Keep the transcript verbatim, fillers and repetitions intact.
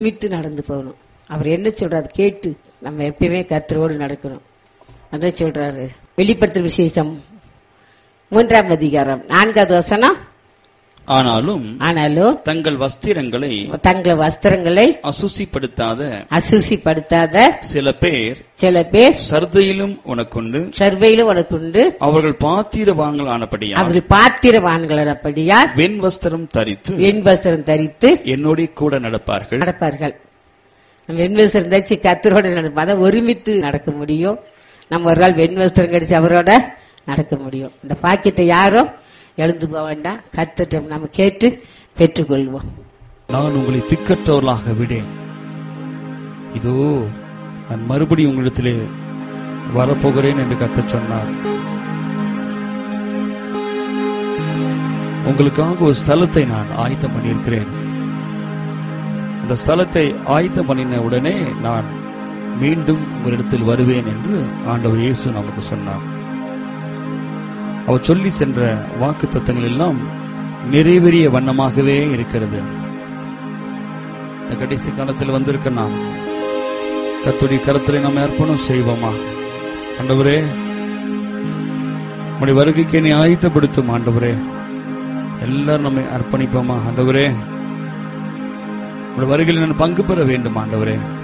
விட்டு நடந்து போகணும். அவர் என்ன சொல்றாரு கேட்டு நம்ம எப்பயுமே கர்த்தரோடு நடக்கணும். அதான் சொல்றாரு. வெளிப்படுத்தும் விசேஷம் மூன்றாம் அதிகாரம் நான்காவது வசனம். ஆனாலும் ஆனாலும் தங்கள் வஸ்திரங்களை தங்கள் வஸ்திரங்களை அசுசிப்படுத்தாத அசுசிப்படுத்தாத சில பேர் சில பேர் சர்தையிலும் உனக்குண்டு சர்வையிலும் உனக்குண்டு அவர்கள் பாத்திரவான்கள் ஆனபடியா அவர்கள் பாத்திரவான்களபடியா வெண் வஸ்திரம் தரித்து வெண் வஸ்திரம் தரித்து என்னோட கூட நடப்பார்கள் நடப்பார்கள். நம்ம வெண் வஸ்திரம் தரிச்சு கர்த்தரோட நடப்போம். அதை ஒருமித்து நடக்க முடியும். நம்ம ஒரு நாள் வெண் வஸ்திரம் கடிச்சு அவரோட நடக்க முடியும். இந்த பாக்கியத்தை யாரும் எழுந்து போக வேண்டாம். கர்த்தரிடம் நம்ம கேட்டு பெற்றுக்கொள்வோம். நான் உங்களை திக்கற்றவர்களாக விடேன். இதோ நான் மறுபடியும் உங்களிடத்திலே வரப்போகிறேன் என்று கர்த்தர் சொன்னார். உங்களுக்காக ஒரு ஸ்தலத்தை நான் ஆயத்தம் பண்ணியிருக்கிறேன். அந்த ஸ்தலத்தை ஆயத்தம் பண்ணின உடனே நான் மீண்டும் உங்களிடத்தில் வருவேன் என்று ஆண்டவர் இயேசு நமக்கு சொன்னார். அவர் சொல்லி சென்ற வாக்கு தத்தங்கள் எல்லாம் நிறைவேறிய வண்ணமாகவே இருக்கிறது. இந்த கடைசி காலத்தில் வந்திருக்க நாம் கர்த்தருடைய கரத்திலே நாம் அர்ப்பணம் செய்வோமா? ஆண்டவரே, உம்முடைய வருகைக்கு என்னை ஆயத்தப்படுத்தும் ஆண்டவரே. எல்லாரும் நம்மை அர்ப்பணிப்போமா? ஆண்டவரே, உம்முடைய வருகையில் நான் பங்கு பெற வேண்டும் ஆண்டவரே.